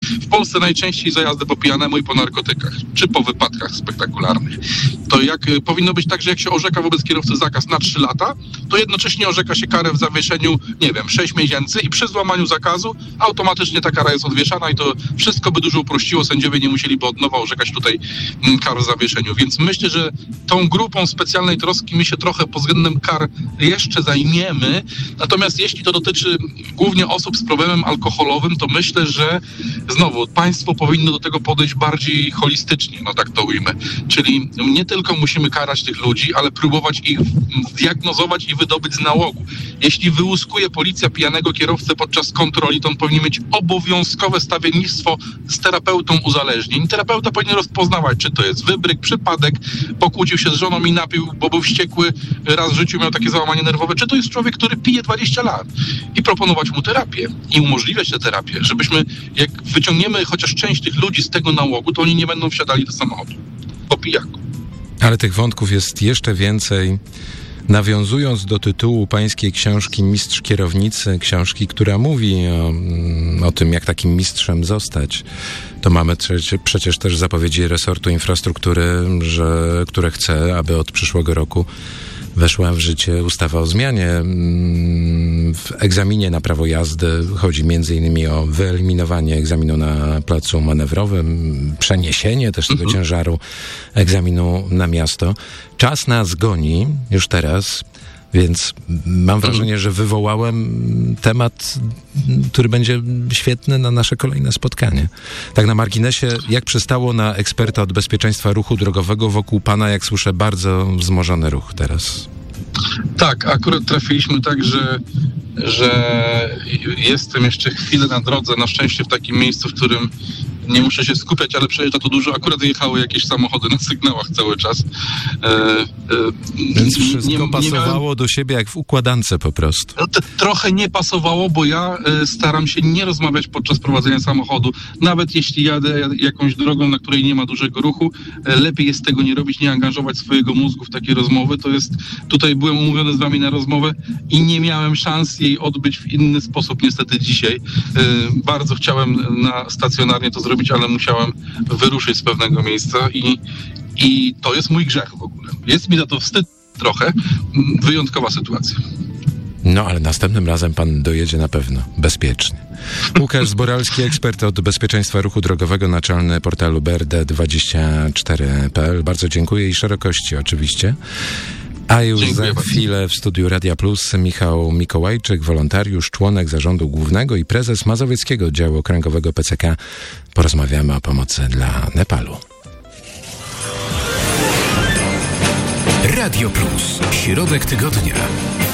w Polsce najczęściej za jazdę po pijanemu i po narkotykach, czy po wypadkach spektakularnych. To jak powinno być tak, że jak się orzeka wobec kierowcy zakaz na 3 lata, to jednocześnie orzeka się karę w zawieszeniu, 6 miesięcy i przy złamaniu zakazu automatycznie ta kara jest odwieszana i to wszystko by dużo uprościło, sędziowie nie musieliby od nowa orzekać tutaj kar w zawieszeniu. Więc myślę, że tą grupą specjalnej troski my się trochę pod względem kar jeszcze zajmiemy. Natomiast jeśli to dotyczy głównie osób z problemem alkoholowym, to myślę, że znowu państwo powinno do tego podejść bardziej holistycznie, tak to ujmę. Czyli nie tylko musimy karać tych ludzi, ale próbować ich zdiagnozować i wydobyć z nałogu. Jeśli wyłuskuje policja pijanego kierowcę podczas kontroli, to on powinien mieć obowiązkowe stawiennictwo z terapeutą uzależnień. Terapeuta powinien rozpoznawać, czy to jest wybryk, przypadek, pokłócił się z żoną i napił, bo był wściekły, raz w życiu miał takie załamanie nerwowe, czy to jest człowiek, który pije 20 lat i proponować mu terapię i umożliwiać tę terapię, żebyśmy, jak wyciągniemy chociaż część tych ludzi z tego nałogu, to oni nie będą wsiadali do samochodu po pijaku. Ale tych wątków jest jeszcze więcej. Nawiązując do tytułu pańskiej książki Mistrz Kierownicy, książki, która mówi o tym, jak takim mistrzem zostać, to mamy przecież też zapowiedzi resortu infrastruktury, które chce, aby od przyszłego roku weszła w życie ustawa o zmianie w egzaminie na prawo jazdy. Chodzi m.in. o wyeliminowanie egzaminu na placu manewrowym, przeniesienie też tego ciężaru egzaminu na miasto. Czas nas goni już teraz, więc mam wrażenie, że wywołałem temat, który będzie świetny na nasze kolejne spotkanie. Tak na marginesie, jak przystało na eksperta od bezpieczeństwa ruchu drogowego, wokół pana, jak słyszę, bardzo wzmożony ruch teraz. Tak, akurat trafiliśmy tak, że jestem jeszcze chwilę na drodze, na szczęście w takim miejscu, w którym nie muszę się skupiać, ale przejeżdża to dużo. Akurat jechały jakieś samochody na sygnałach cały czas. Więc wszystko pasowało do siebie jak w układance po prostu. Trochę nie pasowało, bo ja staram się nie rozmawiać podczas prowadzenia samochodu. Nawet jeśli jadę jakąś drogą, na której nie ma dużego ruchu, lepiej jest tego nie robić, nie angażować swojego mózgu w takie rozmowy. Tutaj byłem umówiony z wami na rozmowę i nie miałem szans jej odbyć w inny sposób niestety dzisiaj. Bardzo chciałem stacjonarnie to zrobić, ale musiałem wyruszyć z pewnego miejsca i to jest mój grzech w ogóle. Jest mi za to wstyd trochę. Wyjątkowa sytuacja. No, ale następnym razem pan dojedzie na pewno bezpiecznie. Łukasz Zboralski, ekspert od bezpieczeństwa ruchu drogowego, naczelny portalu BRD24.pl. Bardzo dziękuję i szerokości oczywiście. A już za chwilę w studiu Radia Plus Michał Mikołajczyk, wolontariusz, członek zarządu głównego i prezes Mazowieckiego Oddziału Okręgowego PCK. Porozmawiamy o pomocy dla Nepalu. Radio Plus. Środek tygodnia.